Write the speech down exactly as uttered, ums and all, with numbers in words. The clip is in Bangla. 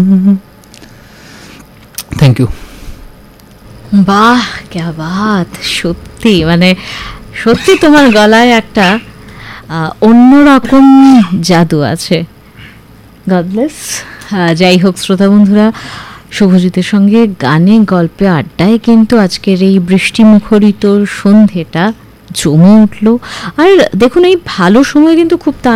Thank you. বাহ, ক্যা বাত! সত্যি মানে সত্যি তোমার গলায় একটা আহ, অন্যরকম জাদু আছে। God bless. যাই হোক শ্রোতা বন্ধুরা, শুভজিতের সঙ্গে গানে গল্পে আড্ডায় কিন্তু আজকের এই বৃষ্টি মুখরিত সন্ধেটা জমে উঠল। আর দেখুন, এই ভালো সময় কিন্তু খুব